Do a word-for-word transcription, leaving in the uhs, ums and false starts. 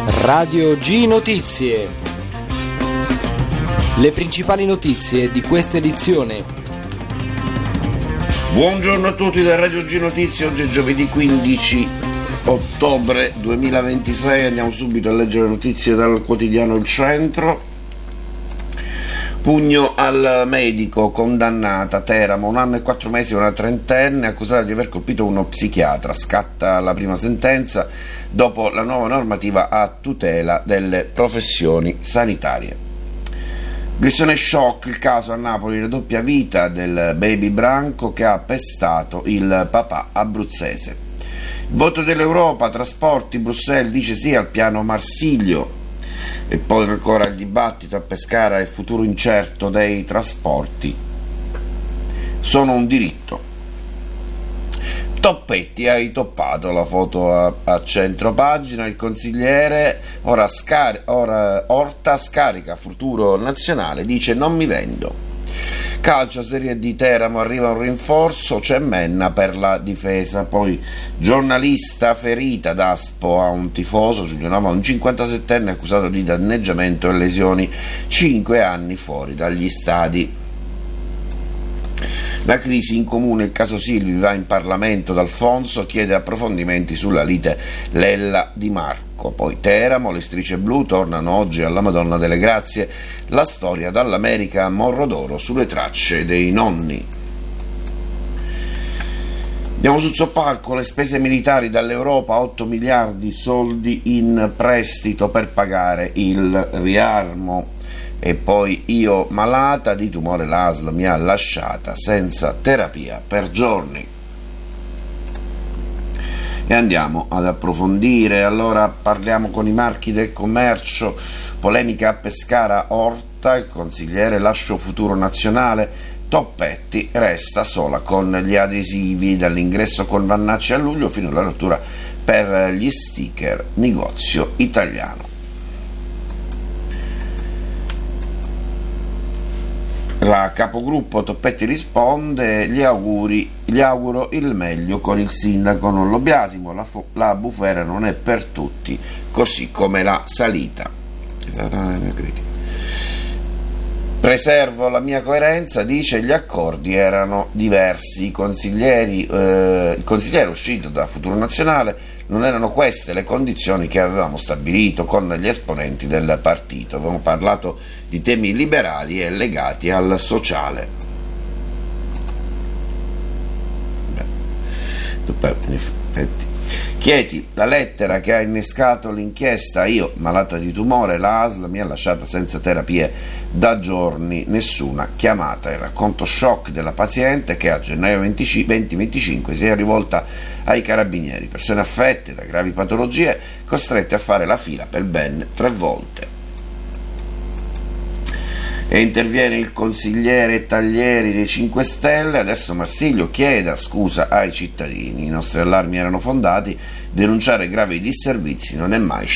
Radio G Notizie. Le principali notizie di questa edizione. Buongiorno a tutti da Radio G Notizie, oggi è giovedì quindici ottobre duemilaventisei, andiamo subito a leggere notizie dal quotidiano Il Centro. Pugno al medico, condannata Teramo, un anno e quattro mesi una trentenne accusata di aver colpito uno psichiatra, scatta la prima sentenza dopo la nuova normativa a tutela delle professioni sanitarie. Aggressione shock, il caso a Napoli, la doppia vita del baby branco che ha pestato il papà abruzzese. Il voto dell'Europa, trasporti, Bruxelles dice sì al piano Marsiglio. E poi ancora il dibattito a Pescara, il futuro incerto dei trasporti. Sono un diritto. Toppetti, hai toppato la foto a, a centro pagina, il consigliere ora, scar- ora Orta scarica futuro nazionale, dice non mi vendo. Calcio, Serie D, Teramo, arriva un rinforzo, c'è Menna per la difesa. Poi giornalista ferita d'Aspo a un tifoso, Giulio Nava, un cinquantasettenne accusato di danneggiamento e lesioni, cinque anni fuori dagli stadi. La crisi in comune, il caso Silvi, va in Parlamento, D'Alfonso chiede approfondimenti sulla lite Lella Di Marco. Poi Teramo, le strisce blu tornano oggi alla Madonna delle Grazie, la storia dall'America a Morro d'Oro sulle tracce dei nonni. Andiamo sul soppalco, le spese militari dall'Europa, otto miliardi, soldi in prestito per pagare il riarmo. E poi io malata di tumore, l'A S L mi ha lasciata senza terapia per giorni. E andiamo ad approfondire, allora parliamo con i marchi del commercio, polemica a Pescara, Orta, il consigliere lascio futuro nazionale, Toppetti resta sola con gli adesivi, dall'ingresso con Vannacci a luglio fino alla rottura per gli sticker negozio italiano. La capogruppo Toppetti risponde, gli auguri, gli auguro il meglio con il sindaco, non lo biasimo, la, fo- la bufera non è per tutti, così come la salita. Preservo la mia coerenza, dice, gli accordi erano diversi, i consiglieri, eh, il consigliere uscito da Futuro Nazionale, non erano queste le condizioni che avevamo stabilito con gli esponenti del partito, avevamo parlato di temi liberali e legati al sociale. Beh, Chieti, la lettera che ha innescato l'inchiesta, io malata di tumore, la A S L mi ha lasciata senza terapie da giorni, nessuna chiamata. Il racconto shock della paziente che a gennaio duemilaventicinque si è rivolta ai carabinieri, persone affette da gravi patologie costrette a fare la fila per ben tre volte. E interviene il consigliere Taglieri dei cinque Stelle, adesso Marsiglio chieda scusa ai cittadini, i nostri allarmi erano fondati, denunciare gravi disservizi non è mai